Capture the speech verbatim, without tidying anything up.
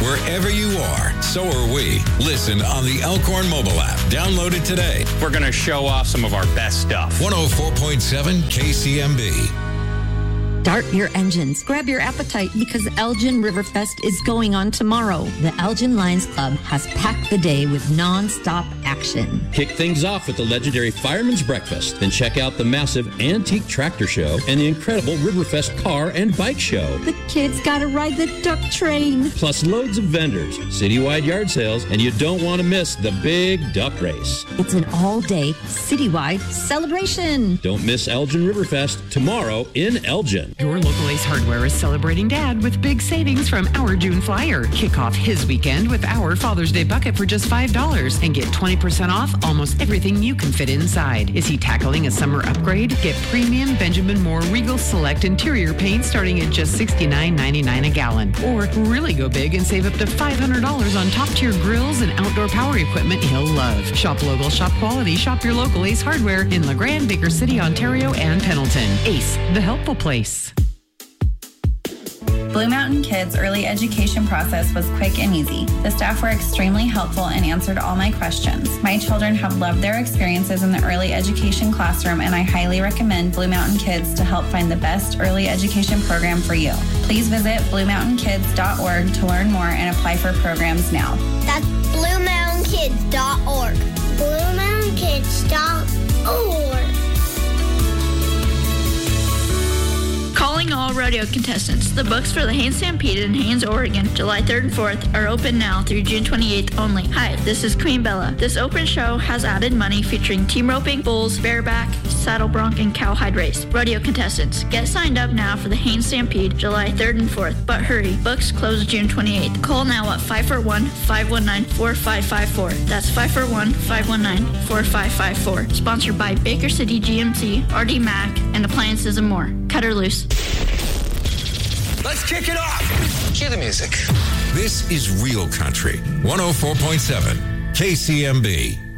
Wherever you are, so are we. Listen on the Elkhorn mobile app. Download it today. We're going to show off some of our best stuff. one oh four point seven K C M B. Start your engines. Grab your appetite because Elgin Riverfest is going on tomorrow. The Elgin Lions Club has packed the day with non-stop action. Kick things off with the legendary Fireman's Breakfast. Then check out the massive Antique Tractor Show and the incredible Riverfest Car and Bike Show. The kids gotta ride the duck train. Plus loads of vendors, citywide yard sales, and you don't want to miss the big duck race. It's an all-day, citywide celebration. Don't miss Elgin Riverfest tomorrow in Elgin. Your local Ace Hardware is celebrating Dad with big savings from our June Flyer. Kick off his weekend with our Father's Day bucket for just five dollars and get twenty percent off almost everything you can fit inside. Is he tackling a summer upgrade? Get premium Benjamin Moore Regal Select interior paint starting at just sixty-nine ninety-nine a gallon. Or really go big and save up to five hundred dollars on top-tier grills and outdoor power equipment he'll love. Shop local, shop quality, shop your local Ace Hardware in LeGrand, Baker City, Ontario, and Pendleton. Ace, the helpful place. Blue Mountain Kids' early education process was quick and easy. The staff were extremely helpful and answered all my questions. My children have loved their experiences in the early education classroom, and I highly recommend Blue Mountain Kids to help find the best early education program for you. Please visit blue mountain kids dot org to learn more and apply for programs now. That's blue mountain kids dot org. blue mountain kids dot org. Calling all rodeo contestants. The books for the Haines Stampede in Haines, Oregon, July third and fourth are open now through June twenty-eighth only. Hi, this is Queen Bella. This open show has added money featuring team roping, bulls, bareback, saddle bronc, and cowhide race. Rodeo contestants, get signed up now for the Haines Stampede, July third and fourth. But hurry, books close June twenty-eighth. Call now at five four one, five one nine, four five five four. That's five four one, five one nine, four five five four. Sponsored by Baker City G M C, R D Mac, and Appliances and More. Cut her loose. Let's kick it off. Cue the music. This is Real Country, one oh four point seven K C M B.